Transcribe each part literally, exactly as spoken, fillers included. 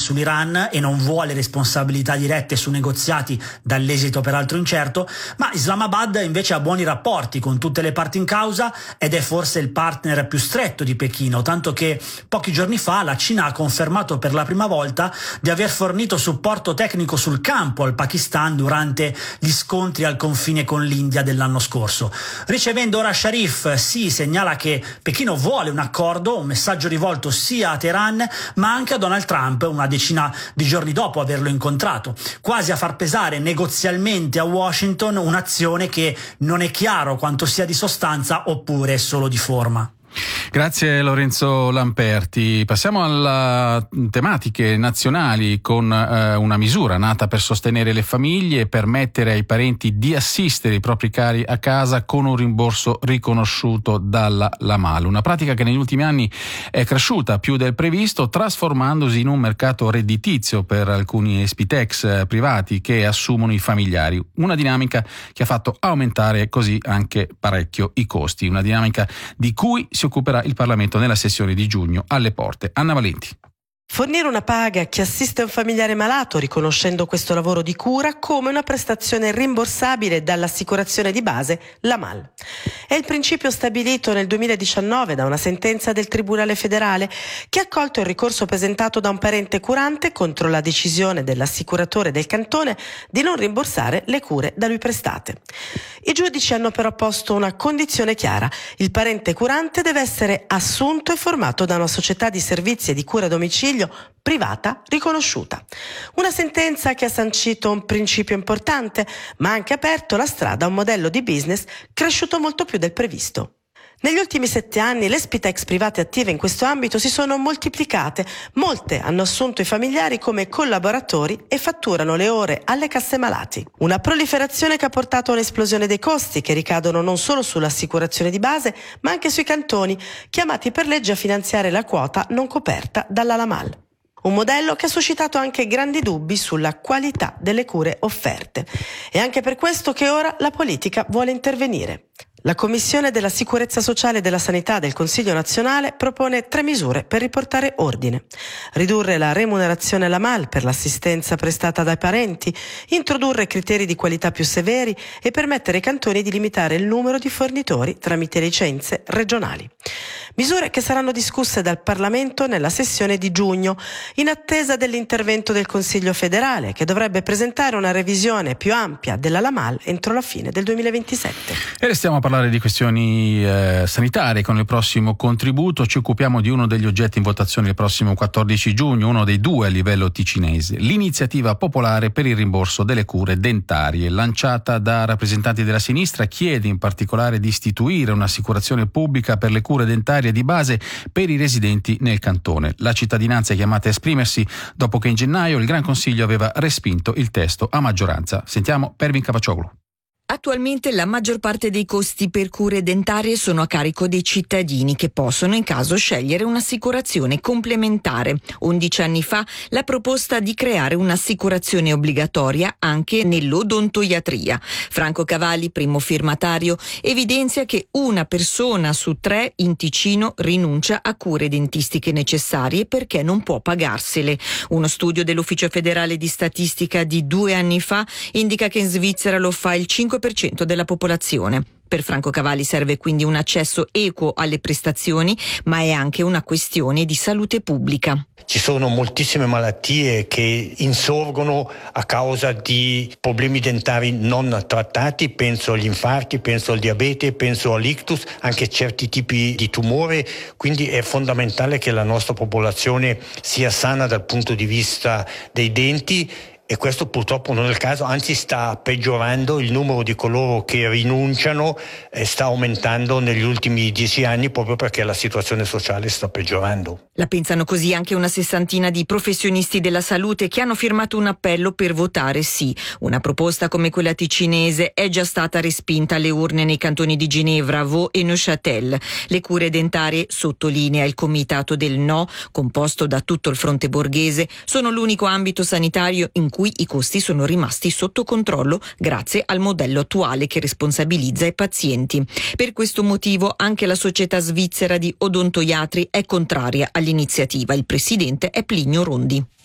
sull'Iran e non vuole responsabilità dirette su negoziati dall'esito peraltro incerto, ma Islamabad invece ha buoni rapporti con tutte le parti in causa ed è forse il partner più stretto di Pechino, tanto che pochi giorni fa la Cina ha confermato per la prima volta di aver fornito supporto tecnico sul campo al Pakistan durante gli scontri al confine con l'India dell'anno scorso. Ricevendo ora Sharif, si segnala che Pechino vuole un accordo, un messaggio rivolto sia a Teheran ma anche a Donald Trump una decina di giorni dopo averlo incontrato, quasi a far pesare negozialmente a Washington un'azione che non è chiaro quanto sia di sostanza oppure solo di forma. Grazie Lorenzo Lamperti. Passiamo alle tematiche nazionali con eh, una misura nata per sostenere le famiglie e permettere ai parenti di assistere i propri cari a casa con un rimborso riconosciuto dalla LAMAL. Una pratica che negli ultimi anni è cresciuta più del previsto, trasformandosi in un mercato redditizio per alcuni Spitex privati che assumono i familiari. Una dinamica che ha fatto aumentare così anche parecchio i costi. Una dinamica di cui si occuperà il Parlamento nella sessione di giugno alle porte. Anna Valenti. Fornire una paga a chi assiste un familiare malato, riconoscendo questo lavoro di cura come una prestazione rimborsabile dall'assicurazione di base LAMAL. È il principio stabilito nel duemiladiciannove da una sentenza del Tribunale federale che ha accolto il ricorso presentato da un parente curante contro la decisione dell'assicuratore del cantone di non rimborsare le cure da lui prestate. I giudici hanno però posto una condizione chiara: il parente curante deve essere assunto e formato da una società di servizi e di cura a domicilio privata riconosciuta. Una sentenza che ha sancito un principio importante, ma ha anche aperto la strada a un modello di business cresciuto molto più del previsto. Negli ultimi sette anni le Spitex private attive in questo ambito si sono moltiplicate, molte hanno assunto i familiari come collaboratori e fatturano le ore alle casse malati. Una proliferazione che ha portato a un'esplosione dei costi che ricadono non solo sull'assicurazione di base ma anche sui cantoni, chiamati per legge a finanziare la quota non coperta dalla LAMAL. Un modello che ha suscitato anche grandi dubbi sulla qualità delle cure offerte. È anche per questo che ora la politica vuole intervenire. La Commissione della Sicurezza Sociale e della Sanità del Consiglio nazionale propone tre misure per riportare ordine. Ridurre la remunerazione LAMAL per l'assistenza prestata dai parenti, introdurre criteri di qualità più severi e permettere ai cantoni di limitare il numero di fornitori tramite licenze regionali. Misure che saranno discusse dal Parlamento nella sessione di giugno, in attesa dell'intervento del Consiglio federale, che dovrebbe presentare una revisione più ampia della LAMAL entro la fine del duemilaventisette. E restiamo a parlare di questioni eh, sanitarie. Con il prossimo contributo ci occupiamo di uno degli oggetti in votazione il prossimo quattordici giugno, uno dei due a livello ticinese, l'iniziativa popolare per il rimborso delle cure dentarie, lanciata da rappresentanti della sinistra, chiede in particolare di istituire un'assicurazione pubblica per le cure dentarie di base per i residenti nel cantone. La cittadinanza è chiamata a esprimersi dopo che in gennaio il Gran Consiglio aveva respinto il testo a maggioranza. Sentiamo Pervin Cavaccioglu. Attualmente la maggior parte dei costi per cure dentarie sono a carico dei cittadini, che possono in caso scegliere un'assicurazione complementare. undici anni fa la proposta di creare un'assicurazione obbligatoria anche nell'odontoiatria. Franco Cavalli, primo firmatario, evidenzia che una persona su tre in Ticino rinuncia a cure dentistiche necessarie perché non può pagarsele. Uno studio dell'Ufficio federale di statistica di due anni fa indica che in Svizzera lo fa il cinque per cento della popolazione. Per Franco Cavalli serve quindi un accesso equo alle prestazioni, ma è anche una questione di salute pubblica. Ci sono moltissime malattie che insorgono a causa di problemi dentari non trattati, penso agli infarti, penso al diabete, penso all'ictus, anche certi tipi di tumore, quindi è fondamentale che la nostra popolazione sia sana dal punto di vista dei denti. E questo purtroppo non è il caso, anzi sta peggiorando. Il numero di coloro che rinunciano eh, sta aumentando negli ultimi dieci anni proprio perché la situazione sociale sta peggiorando. La pensano così anche una sessantina di professionisti della salute che hanno firmato un appello per votare sì. Una proposta come quella ticinese è già stata respinta alle urne nei cantoni di Ginevra, Vaud e Neuchâtel. Le cure dentarie, sottolinea il comitato del no, composto da tutto il fronte borghese, sono l'unico ambito sanitario in cui i costi sono rimasti sotto controllo grazie al modello attuale che responsabilizza i pazienti. Per questo motivo anche la società svizzera di odontoiatri è contraria all'iniziativa. Il presidente è Plinio Rondi.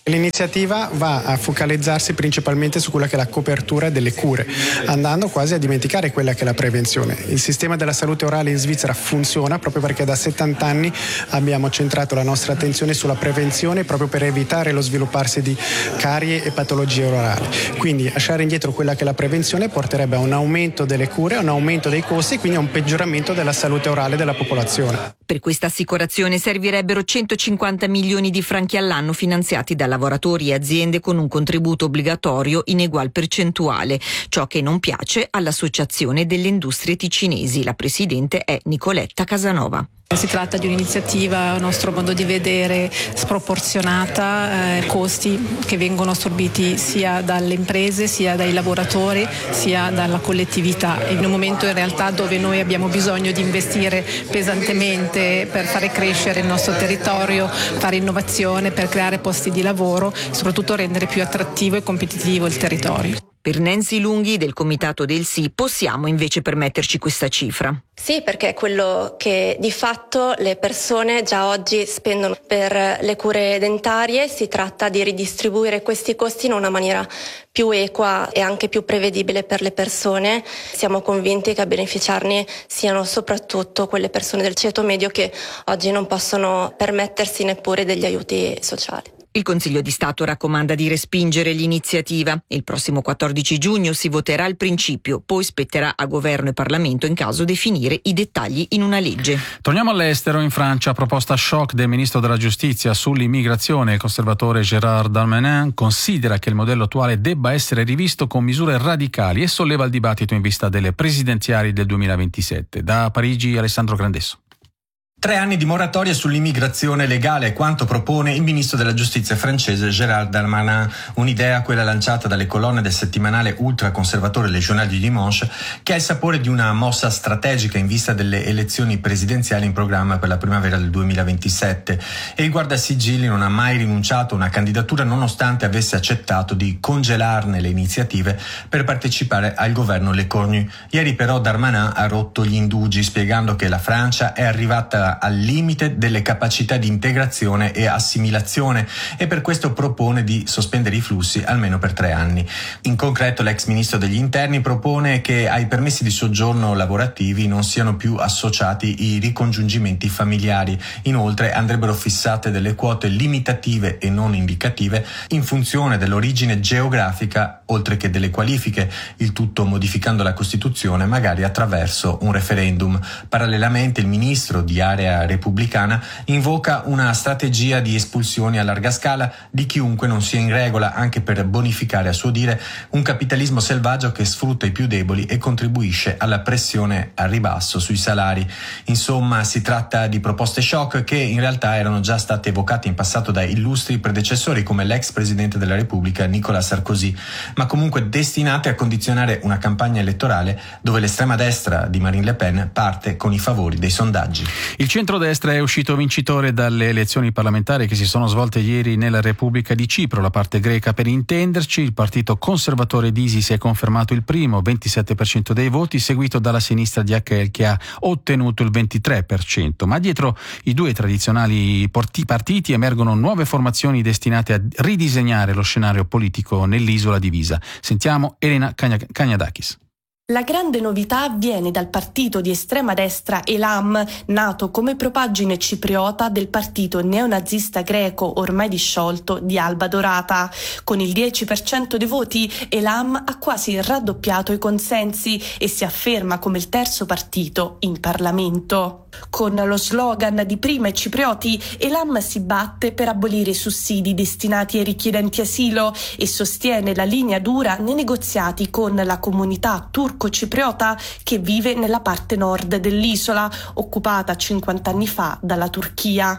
L'iniziativa va a focalizzarsi principalmente su quella che è la copertura delle cure, andando quasi a dimenticare quella che è la prevenzione. Il sistema della salute orale in Svizzera funziona proprio perché da settanta anni abbiamo centrato la nostra attenzione sulla prevenzione proprio per evitare lo svilupparsi di carie e patologie orali. Quindi lasciare indietro quella che è la prevenzione porterebbe a un aumento delle cure, a un aumento dei costi e quindi a un peggioramento della salute orale della popolazione. Per questa assicurazione servirebbero centocinquanta milioni di franchi all'anno finanziati da lavoratori e aziende con un contributo obbligatorio in egual percentuale, ciò che non piace all'Associazione delle Industrie Ticinesi. La presidente è Nicoletta Casanova. Si tratta di un'iniziativa, a nostro modo di vedere, sproporzionata, eh, costi che vengono assorbiti sia dalle imprese, sia dai lavoratori, sia dalla collettività. In un momento in realtà dove noi abbiamo bisogno di investire pesantemente per fare crescere il nostro territorio, fare innovazione, per creare posti di lavoro, soprattutto rendere più attrattivo e competitivo il territorio. Per Nancy Lunghi del Comitato del Sì possiamo invece permetterci questa cifra. Sì, perché è quello che di fatto le persone già oggi spendono per le cure dentarie. Si tratta di ridistribuire questi costi in una maniera più equa e anche più prevedibile per le persone. Siamo convinti che a beneficiarne siano soprattutto quelle persone del ceto medio che oggi non possono permettersi neppure degli aiuti sociali. Il Consiglio di Stato raccomanda di respingere l'iniziativa. Il prossimo quattordici giugno si voterà il principio, poi spetterà a Governo e Parlamento in caso definire i dettagli in una legge. Torniamo all'estero. In Francia, proposta shock del Ministro della Giustizia sull'immigrazione. Il conservatore Gérald Darmanin considera che il modello attuale debba essere rivisto con misure radicali e solleva il dibattito in vista delle presidenziali del duemilaventisette. Da Parigi, Alessandro Grandesso. Tre anni di moratoria sull'immigrazione legale è quanto propone il ministro della giustizia francese Gérald Darmanin, un'idea, quella lanciata dalle colonne del settimanale ultraconservatore Le Journal du Dimanche, che ha il sapore di una mossa strategica in vista delle elezioni presidenziali in programma per la primavera del duemilaventisette, e il guardasigilli non ha mai rinunciato a una candidatura nonostante avesse accettato di congelarne le iniziative per partecipare al governo Le Cornu. Ieri però Darmanin ha rotto gli indugi spiegando che la Francia è arrivata al limite delle capacità di integrazione e assimilazione e per questo propone di sospendere i flussi almeno per tre anni. In concreto, l'ex ministro degli interni propone che ai permessi di soggiorno lavorativi non siano più associati i ricongiungimenti familiari. Inoltre andrebbero fissate delle quote limitative e non indicative in funzione dell'origine geografica oltre che delle qualifiche, il tutto modificando la Costituzione magari attraverso un referendum. Parallelamente il ministro di area repubblicana invoca una strategia di espulsioni a larga scala di chiunque non sia in regola, anche per bonificare, a suo dire, un capitalismo selvaggio che sfrutta i più deboli e contribuisce alla pressione al ribasso sui salari. Insomma, si tratta di proposte shock che in realtà erano già state evocate in passato da illustri predecessori come l'ex presidente della Repubblica Nicolas Sarkozy, ma comunque destinate a condizionare una campagna elettorale dove l'estrema destra di Marine Le Pen parte con i favori dei sondaggi. Il centrodestra è uscito vincitore dalle elezioni parlamentari che si sono svolte ieri nella Repubblica di Cipro, la parte greca per intenderci. Il partito conservatore di ISIS è confermato il primo, ventisette per cento dei voti, seguito dalla sinistra di H L che ha ottenuto il ventitré per cento. Ma dietro i due tradizionali partiti emergono nuove formazioni destinate a ridisegnare lo scenario politico nell'isola divisa. Sentiamo Elena Kagnadakis. La grande novità viene dal partito di estrema destra Elam, nato come propaggine cipriota del partito neonazista greco ormai disciolto di Alba Dorata. Con il dieci per cento dei voti, Elam ha quasi raddoppiato i consensi e si afferma come il terzo partito in Parlamento. Con lo slogan di Prima i ciprioti, Elam si batte per abolire i sussidi destinati ai richiedenti asilo e sostiene la linea dura nei negoziati con la comunità turco-cipriota che vive nella parte nord dell'isola, occupata cinquanta anni fa dalla Turchia.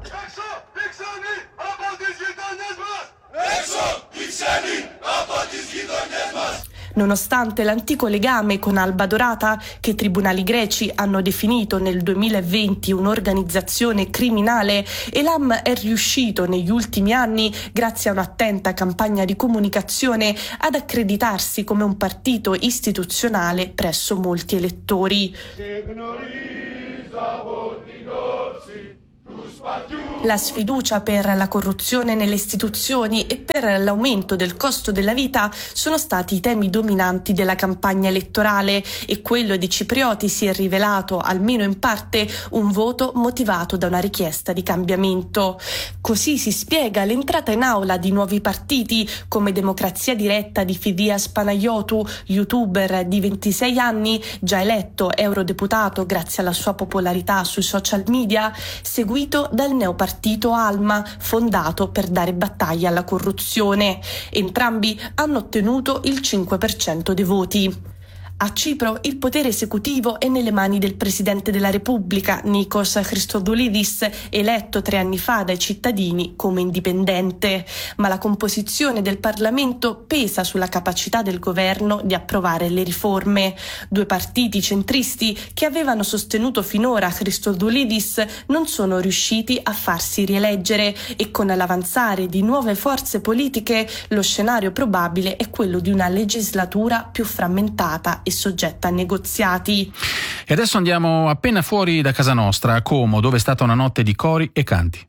Nonostante l'antico legame con Alba Dorata, che i tribunali greci hanno definito nel duemilaventi un'organizzazione criminale, Elam è riuscito negli ultimi anni, grazie a un'attenta campagna di comunicazione, ad accreditarsi come un partito istituzionale presso molti elettori. La sfiducia per la corruzione nelle istituzioni e per l'aumento del costo della vita sono stati i temi dominanti della campagna elettorale e quello di Ciprioti si è rivelato, almeno in parte, un voto motivato da una richiesta di cambiamento. Così si spiega l'entrata in aula di nuovi partiti come Democrazia Diretta di Fidias Panayiotou, youtuber di ventisei anni, già eletto eurodeputato grazie alla sua popolarità sui social media, seguito dal neopartito Partito Alma, fondato per dare battaglia alla corruzione. Entrambi hanno ottenuto il cinque per cento dei voti. A Cipro il potere esecutivo è nelle mani del Presidente della Repubblica, Nikos Christodoulidis, eletto tre anni fa dai cittadini come indipendente. Ma la composizione del Parlamento pesa sulla capacità del governo di approvare le riforme. Due partiti centristi che avevano sostenuto finora Christodoulidis non sono riusciti a farsi rieleggere e con l'avanzare di nuove forze politiche lo scenario probabile è quello di una legislatura più frammentata e soggetta a negoziati. E adesso andiamo appena fuori da casa nostra, a Como, dove è stata una notte di cori e canti.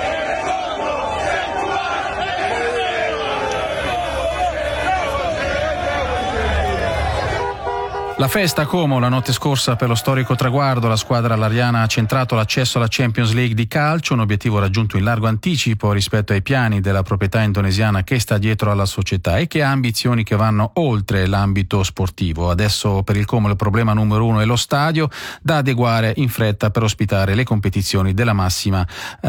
La festa a Como la notte scorsa per lo storico traguardo, la squadra lariana ha centrato l'accesso alla Champions League di calcio, un obiettivo raggiunto in largo anticipo rispetto ai piani della proprietà indonesiana che sta dietro alla società e che ha ambizioni che vanno oltre l'ambito sportivo. Adesso per il Como il problema numero uno è lo stadio, da adeguare in fretta per ospitare le competizioni della massima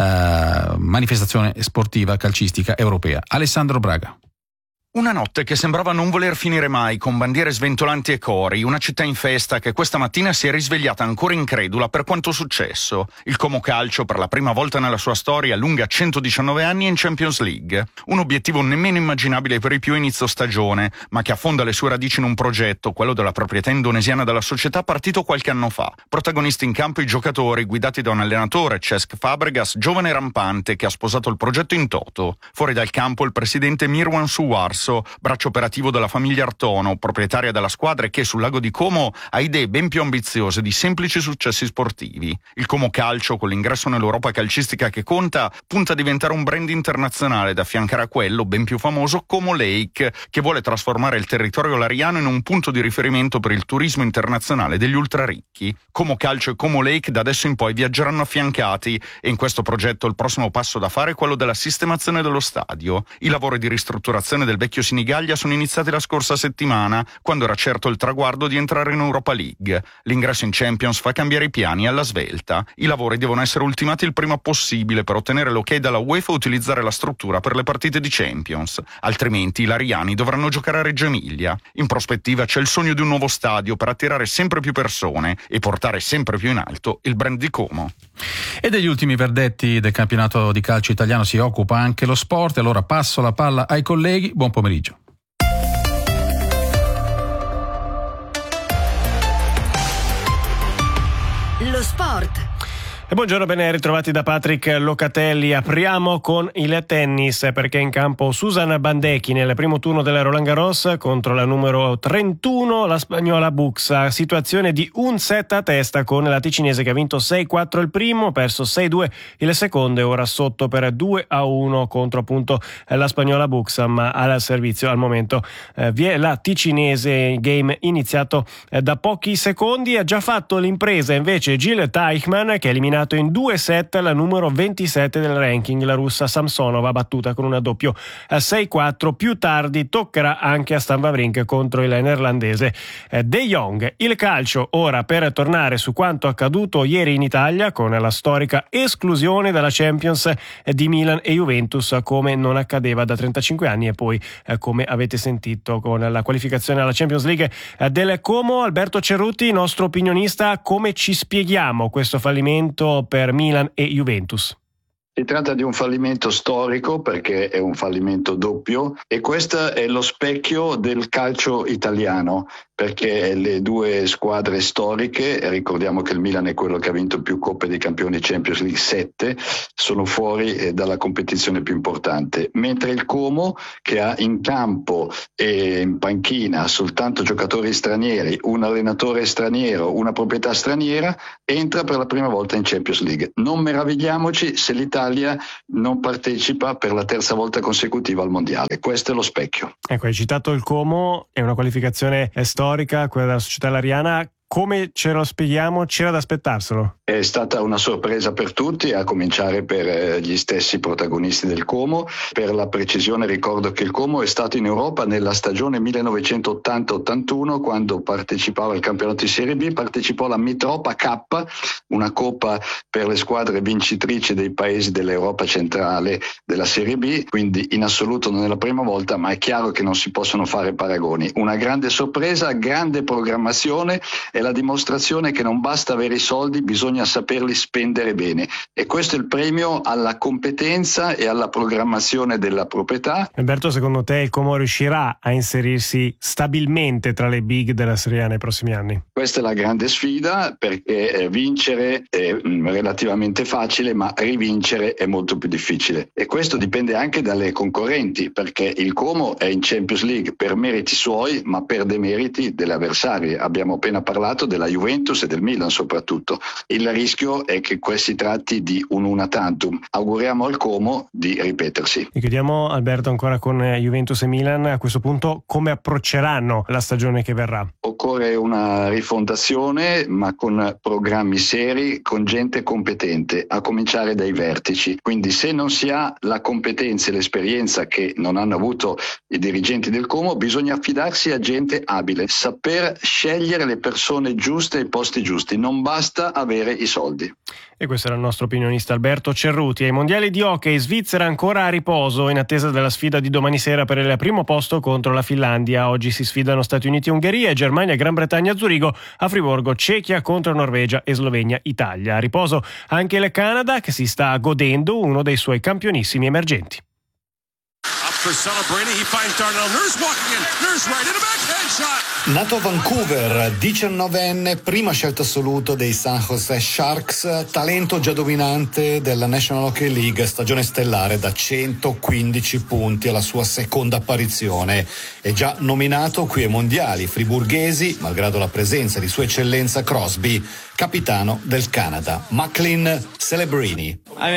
eh, manifestazione sportiva calcistica europea. Alessandro Braga. Una notte che sembrava non voler finire mai, con bandiere sventolanti e cori, una città in festa che questa mattina si è risvegliata ancora incredula per quanto successo. Il Como Calcio, per la prima volta nella sua storia, allunga centodiciannove anni in Champions League. Un obiettivo nemmeno immaginabile per i più a inizio stagione, ma che affonda le sue radici in un progetto, quello della proprietà indonesiana della società, partito qualche anno fa. Protagonisti in campo i giocatori, guidati da un allenatore, Cesc Fabregas, giovane e rampante, che ha sposato il progetto in toto. Fuori dal campo il presidente Mirwan Suwarso, braccio operativo della famiglia Artono, proprietaria della squadra e che sul lago di Como ha idee ben più ambiziose di semplici successi sportivi. Il Como Calcio, con l'ingresso nell'Europa calcistica che conta, punta a diventare un brand internazionale da affiancare a quello ben più famoso Como Lake, che vuole trasformare il territorio lariano in un punto di riferimento per il turismo internazionale degli ultraricchi. Como Calcio e Como Lake da adesso in poi viaggeranno affiancati e in questo progetto il prossimo passo da fare è quello della sistemazione dello stadio. I lavori di ristrutturazione del vecchio Sinigaglia sono iniziati la scorsa settimana, quando era certo il traguardo di entrare in Europa League. L'ingresso in Champions fa cambiare i piani alla svelta. I lavori devono essere ultimati il prima possibile per ottenere l'ok dalla UEFA e utilizzare la struttura per le partite di Champions. Altrimenti i lariani dovranno giocare a Reggio Emilia. In prospettiva c'è il sogno di un nuovo stadio per attirare sempre più persone e portare sempre più in alto il brand di Como. E degli ultimi verdetti del campionato di calcio italiano si occupa anche lo sport. Allora passo la palla ai colleghi. Buon pomeriggio. Lo sport. E buongiorno, ben ritrovati da Patrick Locatelli. Apriamo con il tennis, perché è in campo Susan Bandecchi nel primo turno della Roland Garros contro la numero trentuno, la spagnola Buxa. Situazione di un set a testa con la ticinese che ha vinto sei quattro il primo, perso sei due il secondo e ora sotto per due a uno contro appunto la spagnola Buxa, ma al servizio al momento eh, vi è la ticinese, game iniziato eh, da pochi secondi. Ha già fatto l'impresa invece Jill Teichmann, che ha eliminato in due set la numero ventisette del ranking, la russa Samsonova, battuta con una doppio sei quattro. Più tardi toccherà anche a Stan Wawrinka contro il neerlandese De Jong. Il calcio ora, per tornare su quanto accaduto ieri in Italia con la storica esclusione dalla Champions di Milan e Juventus, come non accadeva da trentacinque anni, e poi come avete sentito con la qualificazione alla Champions League del Como. Alberto Cerruti, nostro opinionista, come ci spieghiamo questo fallimento per Milan e Juventus? Si tratta di un fallimento storico, perché è un fallimento doppio, e questo è lo specchio del calcio italiano. perché le due squadre storiche, ricordiamo che il Milan è quello che ha vinto più Coppe dei Campioni, Champions League sette, sono fuori eh, dalla competizione più importante, mentre il Como, che ha in campo e in panchina soltanto giocatori stranieri, un allenatore straniero, una proprietà straniera, entra per la prima volta in Champions League. Non meravigliamoci se l'Italia non partecipa per la terza volta consecutiva al Mondiale. Questo è lo specchio. Ecco, hai citato il Como, è una qualificazione storica, quella della società lariana. Come ce lo spieghiamo? C'era da aspettarselo? È stata una sorpresa per tutti, a cominciare per gli stessi protagonisti del Como. Per la precisione ricordo che il Como è stato in Europa nella stagione millenovecentottanta ottantuno, quando partecipava al campionato di Serie B, partecipò alla Mitropa Cup, una coppa per le squadre vincitrici dei paesi dell'Europa centrale della Serie B, quindi in assoluto non è la prima volta, ma è chiaro che non si possono fare paragoni. Una grande sorpresa, grande programmazione, è la dimostrazione che non basta avere i soldi, bisogna saperli spendere bene, e questo è il premio alla competenza e alla programmazione della proprietà. Alberto, secondo te il Como riuscirà a inserirsi stabilmente tra le big della Serie A nei prossimi anni? Questa è la grande sfida, perché vincere è relativamente facile, ma rivincere è molto più difficile, e questo dipende anche dalle concorrenti, perché il Como è in Champions League per meriti suoi, ma per demeriti delle avversarie. Abbiamo appena parlato della Juventus e del Milan soprattutto. Il rischio è che si tratti di un una tantum. Auguriamo al Como di ripetersi. E chiudiamo, Alberto, ancora con Juventus e Milan. A questo punto come approcceranno la stagione che verrà? Occorre una rifondazione, ma con programmi seri, con gente competente, a cominciare dai vertici. Quindi se non si ha la competenza e l'esperienza che non hanno avuto i dirigenti del Como, bisogna affidarsi a gente abile, saper scegliere le persone giuste ai posti giusti, non basta avere i soldi. E questo era il nostro opinionista Alberto Cerruti. Ai mondiali di hockey, Svizzera ancora a riposo in attesa della sfida di domani sera per il primo posto contro la Finlandia. Oggi si sfidano Stati Uniti e Ungheria, Germania, Gran Bretagna, Zurigo, a Friburgo, Cechia contro Norvegia e Slovenia, Italia. A riposo anche il Canada, che si sta godendo uno dei suoi campionissimi emergenti. Nato a Vancouver, diciannovenne, prima scelta assoluto dei San Jose Sharks, talento già dominante della National Hockey League, stagione stellare da centoquindici punti alla sua seconda apparizione. È già nominato qui ai mondiali friburghesi, malgrado la presenza di sua eccellenza Crosby, capitano del Canada. Macklin Celebrini.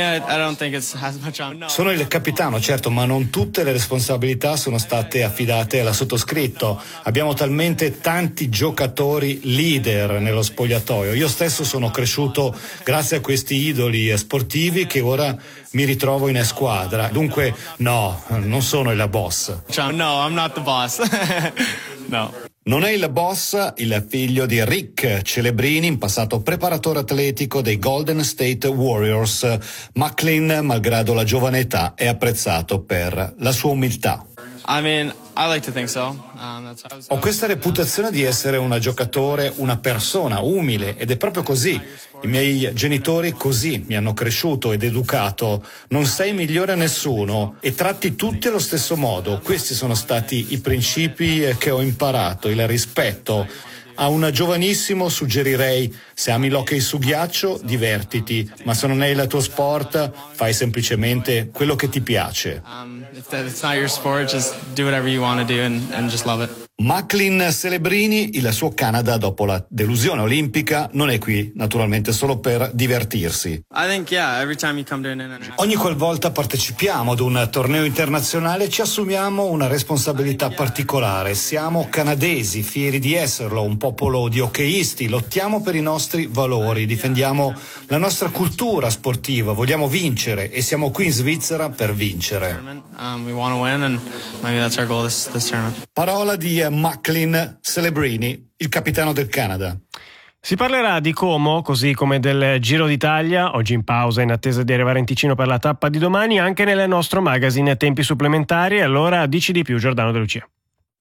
Sono il capitano, certo, ma non tutte le responsabilità sono state affidate alla sottoscritto. Abbiamo talmente tanti giocatori leader nello spogliatoio. Io stesso sono cresciuto grazie a questi idoli sportivi che ora mi ritrovo in squadra. Dunque, no, non sono il boss. No, I'm not the boss. No. Non è il boss il figlio di Rick Celebrini, in passato preparatore atletico dei Golden State Warriors. Macklin, malgrado la giovane età, è apprezzato per la sua umiltà. I mean, I like to think so. Um, that's how Ho questa reputazione di essere un giocatore, una persona umile, ed è proprio così. I miei genitori così mi hanno cresciuto ed educato. Non sei migliore a nessuno e tratti tutti allo stesso modo. Questi sono stati i principi che ho imparato, il rispetto. A un giovanissimo suggerirei: se ami l'hockey su ghiaccio, divertiti, ma se non è il tuo sport, fai semplicemente quello che ti piace. Um, if it's not your sport, just do whatever you want to do and, and just love it. Macklin Celebrini, il suo Canada dopo la delusione olimpica, non è qui naturalmente solo per divertirsi. I think, yeah, every time you come to an international... Ogni qualvolta partecipiamo ad un torneo internazionale ci assumiamo una responsabilità particolare. Siamo canadesi, fieri di esserlo, un popolo di hockeyisti, lottiamo per i nostri valori, difendiamo la nostra cultura sportiva, vogliamo vincere e siamo qui in Svizzera per vincere. Um, we want to win and maybe that's our goal this, this tournament. Parola di Macklin Celebrini, il capitano del Canada. Si parlerà di Como, così come del Giro d'Italia, oggi in pausa in attesa di arrivare in Ticino per la tappa di domani, anche nel nostro magazine Tempi Supplementari. Allora dici di più, Giordano De Lucia.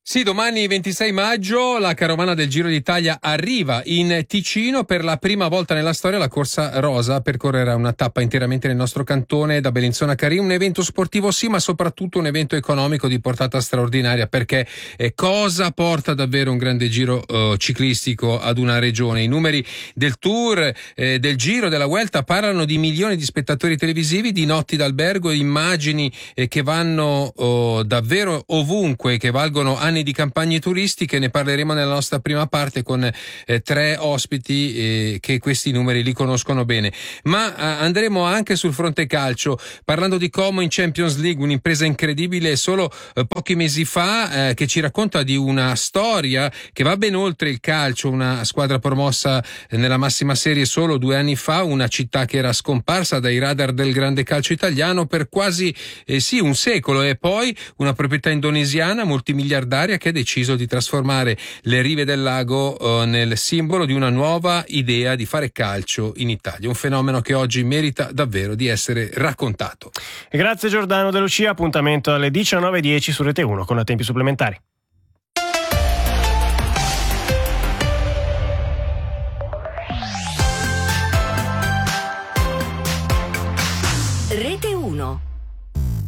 Sì, domani ventisei maggio la carovana del Giro d'Italia arriva in Ticino. Per la prima volta nella storia la corsa rosa percorrerà una tappa interamente nel nostro cantone da Bellinzona a Carin, un evento sportivo sì, ma soprattutto un evento economico di portata straordinaria, perché eh, cosa porta davvero un grande giro eh, ciclistico ad una regione? I numeri del Tour, eh, del Giro, della Vuelta parlano di milioni di spettatori televisivi, di notti d'albergo, immagini eh, che vanno oh, davvero ovunque, che valgono anni di campagne turistiche. Ne parleremo nella nostra prima parte con eh, tre ospiti eh, che questi numeri li conoscono bene, ma eh, andremo anche sul fronte calcio, parlando di Como in Champions League, un'impresa incredibile solo eh, pochi mesi fa, eh, che ci racconta di una storia che va ben oltre il calcio, una squadra promossa eh, nella massima serie solo due anni fa, una città che era scomparsa dai radar del grande calcio italiano per quasi eh, sì un secolo, e poi una proprietà indonesiana multimiliardaria che ha deciso di trasformare le rive del lago eh, nel simbolo di una nuova idea di fare calcio in Italia, un fenomeno che oggi merita davvero di essere raccontato. Grazie Giordano De Lucia, appuntamento alle diciannove e dieci su Rete uno con la tempi supplementari.